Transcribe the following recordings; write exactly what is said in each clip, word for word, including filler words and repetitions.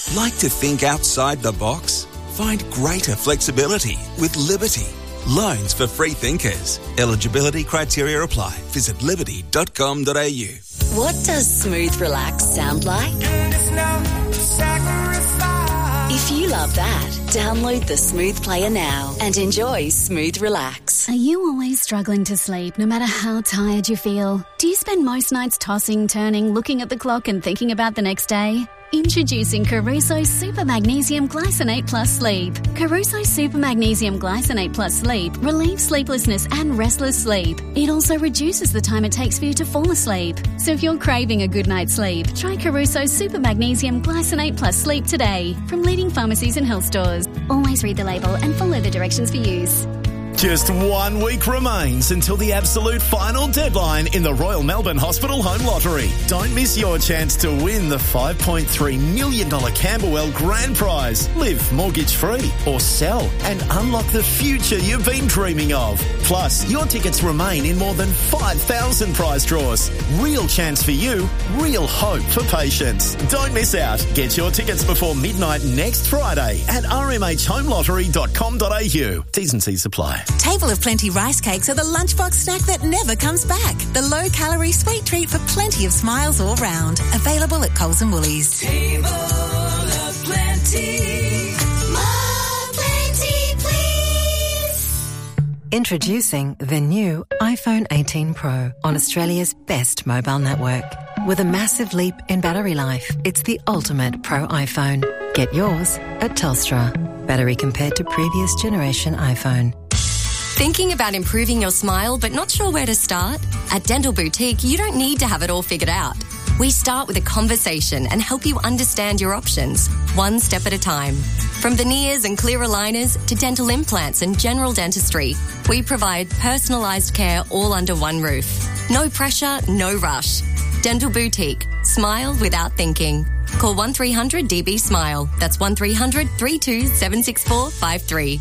Like to think outside the box? Find greater flexibility with Liberty. Loans for free thinkers. Eligibility criteria apply. Visit liberty dot com dot a u. What does smooth relax sound like? If you love that, download the Smooth Player now and enjoy Smooth Relax. Are you always struggling to sleep no matter how tired you feel? Do you spend most nights tossing, turning, looking at the clock and thinking about the next day? Introducing Caruso Super Magnesium Glycinate Plus Sleep. Caruso Super Magnesium Glycinate Plus Sleep relieves sleeplessness and restless sleep. It also reduces the time it takes for you to fall asleep. So if you're craving a good night's sleep, try Caruso Super Magnesium Glycinate Plus Sleep today from leading pharmacies and health stores. Always read the label and follow the directions for use. Just one week remains until the absolute final deadline in the Royal Melbourne Hospital Home Lottery. Don't miss your chance to win the five point three million dollars Camberwell Grand Prize. Live mortgage-free or sell and unlock the future you've been dreaming of. Plus, your tickets remain in more than five thousand prize draws. Real chance for you, real hope for patients. Don't miss out. Get your tickets before midnight next Friday at r m h home lottery dot com dot a u. T's and C's apply. Table of Plenty rice cakes are the lunchbox snack that never comes back. The low-calorie sweet treat for plenty of smiles all round. Available at Coles and Woolies. Table of Plenty. More plenty, please. Introducing the new iPhone eighteen Pro on Australia's best mobile network. With a massive leap in battery life, it's the ultimate Pro iPhone. Get yours at Telstra. Battery compared to previous generation iPhone. Thinking about improving your smile but not sure where to start? At Dental Boutique, you don't need to have it all figured out. We start with a conversation and help you understand your options, one step at a time. From veneers and clear aligners to dental implants and general dentistry, we provide personalised care all under one roof. No pressure, no rush. Dental Boutique. Smile without thinking. Call one three hundred D B SMILE. That's one three hundred three two seven six four five three.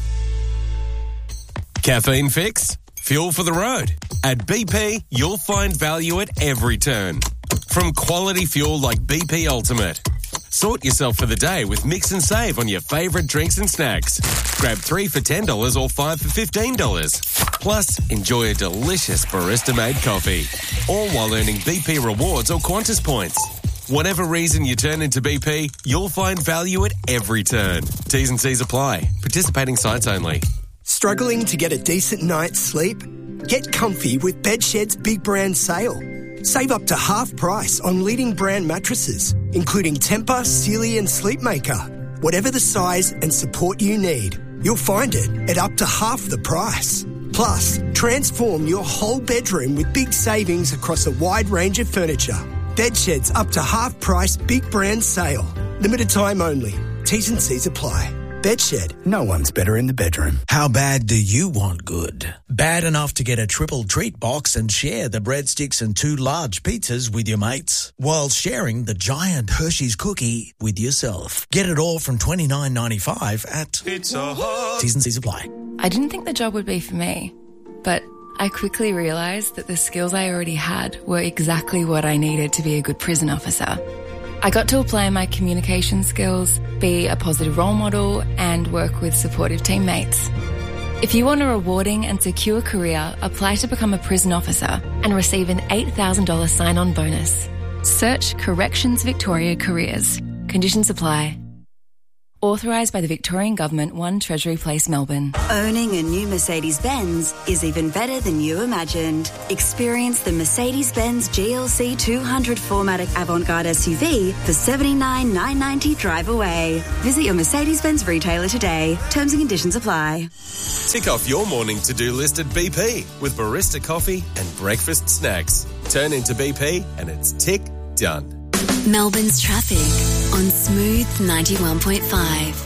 Caffeine fix? Fuel for the road. At B P, you'll find value at every turn. From quality fuel like B P Ultimate. Sort yourself for the day with Mix and Save on your favourite drinks and snacks. Grab three for ten dollars or five for fifteen dollars. Plus, enjoy a delicious barista-made coffee. All while earning B P rewards or Qantas points. Whatever reason you turn into B P, you'll find value at every turn. T's and C's apply. Participating sites only. Struggling to get a decent night's sleep? Get comfy with Bedshed's Big Brand Sale. Save up to half price on leading brand mattresses, including Tempur, Sealy and Sleepmaker. Whatever the size and support you need, you'll find it at up to half the price. Plus, transform your whole bedroom with big savings across a wide range of furniture. Bedshed's up to half price Big Brand Sale. Limited time only. T's and C's apply. Bedshed, no one's better in the bedroom. How bad do you want good? Bad enough to get a triple treat box and share the breadsticks and two large pizzas with your mates, while sharing the giant Hershey's cookie with yourself. Get it all from twenty-nine ninety-five at Pizza Hut. T's and C's apply. I didn't think the job would be for me, but I quickly realised that the skills I already had were exactly what I needed to be a good prison officer. I got to apply my communication skills, be a positive role model, and work with supportive teammates. If you want a rewarding and secure career, apply to become a prison officer and receive an eight thousand dollars sign-on bonus. Search Corrections Victoria Careers. Conditions apply. Authorised by the Victorian Government, one Treasury Place, Melbourne. Owning a new Mercedes-Benz is even better than you imagined. Experience the Mercedes-Benz G L C two hundred four matic Avant-Garde S U V for seventy-nine thousand nine hundred ninety dollars drive away. Visit your Mercedes-Benz retailer today. Terms and conditions apply. Tick off your morning to-do list at B P with barista coffee and breakfast snacks. Turn into B P and it's tick done. Melbourne's traffic on Smooth ninety-one point five.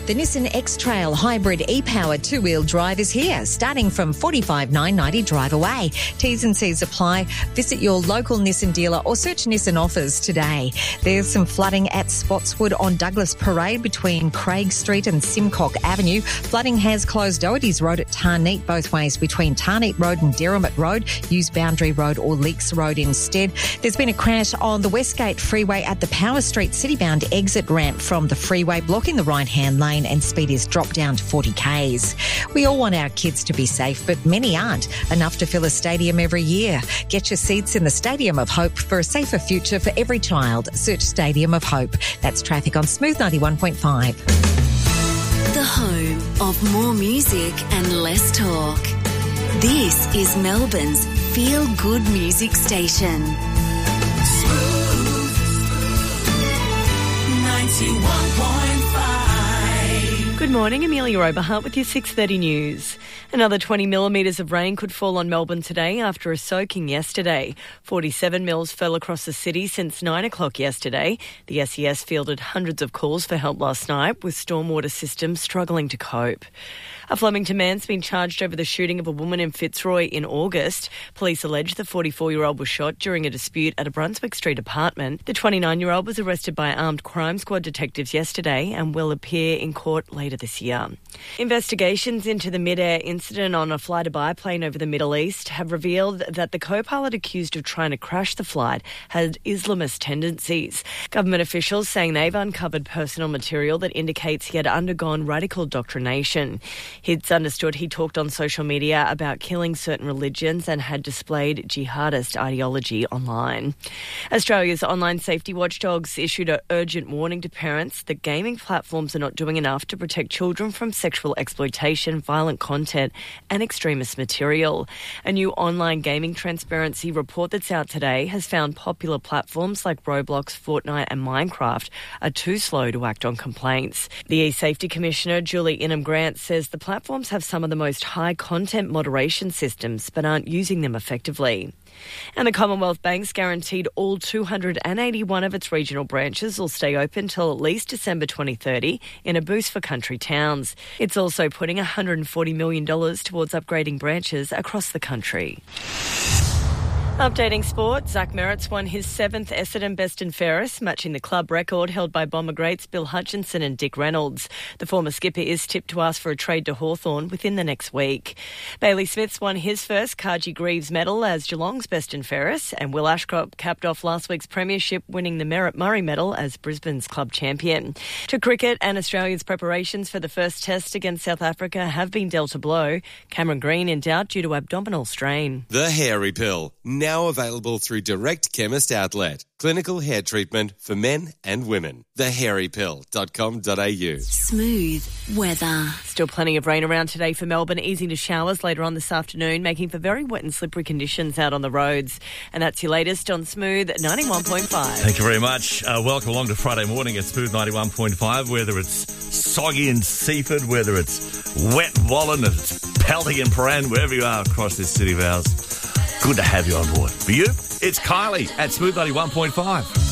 The Nissan X-Trail Hybrid e-powered two-wheel drive is here, starting from forty-five thousand nine hundred ninety drive away. T's and C's apply. Visit your local Nissan dealer or search Nissan offers today. There's some flooding at Spotswood on Douglas Parade between Craig Street and Simcock Avenue. Flooding has closed Doherty's Road at Tarneet both ways between Tarneet Road and Derrimut Road. Use Boundary Road or Leaks Road instead. There's been a crash on the Westgate Freeway at the Power Street Citybound exit ramp from the freeway, blocking the right-hand lane, and speed is dropped down to forty kays. We all want our kids to be safe, but many aren't. Enough to fill a stadium every year. Get your seats in the Stadium of Hope for a safer future for every child. Search Stadium of Hope. That's traffic on Smooth ninety-one point five. The home of more music and less talk. This is Melbourne's Feel Good Music Station. Smooth ninety-one point five. Good morning, Amelia Oberhart with your six thirty news. Another twenty millimetres of rain could fall on Melbourne today after a soaking yesterday. forty-seven mils fell across the city since nine o'clock yesterday. The S E S fielded hundreds of calls for help last night, with stormwater systems struggling to cope. A Flemington man's been charged over the shooting of a woman in Fitzroy in August. Police allege the forty-four-year-old was shot during a dispute at a Brunswick Street apartment. The twenty-nine-year-old was arrested by armed crime squad detectives yesterday and will appear in court later this year. Investigations into the mid-air incident on a flight a biplane over the Middle East have revealed that the co-pilot accused of trying to crash the flight had Islamist tendencies. Government officials saying they've uncovered personal material that indicates he had undergone radical indoctrination. It's understood he talked on social media about killing certain religions and had displayed jihadist ideology online. Australia's online safety watchdogs issued an urgent warning to parents that gaming platforms are not doing enough to protect children from sexual exploitation, violent content and extremist material. A new online gaming transparency report that's out today has found popular platforms like Roblox, Fortnite and Minecraft are too slow to act on complaints. The e-Safety Commissioner, Julie Inham-Grant, says the platforms have some of the most high content moderation systems but aren't using them effectively. And the Commonwealth Bank's guaranteed all two hundred eighty-one of its regional branches will stay open till at least December twenty thirty in a boost for country towns. It's also putting one hundred forty million dollars towards upgrading branches across the country. Updating sport, Zach Merritt's won his seventh Essendon Best and Fairest, matching the club record held by Bomber greats Bill Hutchinson and Dick Reynolds. The former skipper is tipped to ask for a trade to Hawthorn within the next week. Bailey Smith's won his first Cargie Greaves medal as Geelong's Best and Fairest, and Will Ashcroft capped off last week's premiership, winning the Merritt Murray medal as Brisbane's club champion. To cricket, and Australia's preparations for the first test against South Africa have been dealt a blow. Cameron Green in doubt due to abdominal strain. The Hairy Pill, now available through Direct Chemist Outlet. Clinical hair treatment for men and women. the hairy pill dot com dot a u. Smooth weather. Still plenty of rain around today for Melbourne, easing to showers later on this afternoon, making for very wet and slippery conditions out on the roads. And that's your latest on Smooth ninety-one point five. Thank you very much. Uh, welcome along to Friday morning at Smooth ninety-one point five, whether it's soggy in Seaford, whether it's wet in Wallen, it's pelting in Paran, wherever you are across this city of ours. Good to have you on board. For you, it's Kylie at Smooth ninety-one point five.